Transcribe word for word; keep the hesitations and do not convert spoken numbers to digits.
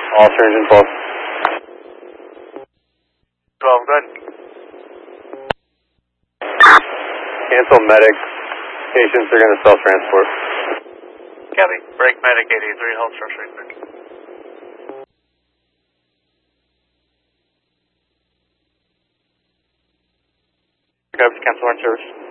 Officer engine twelve. twelve, good. Cancel medic. Patients are going to self-transport. Copy. Break medic eight eighty-three, hold structure eight. Cancel our service.